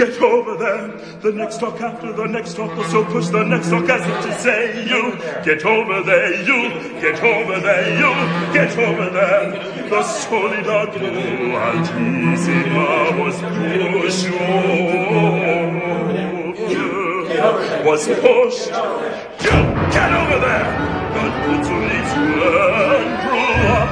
Get over there. The next talk after the next talk will so push the next talk as if to say, you get over there, you get over there, you get over there. The solidad altissima was pushed over, was pushed. You get over there. God puts you need to learn through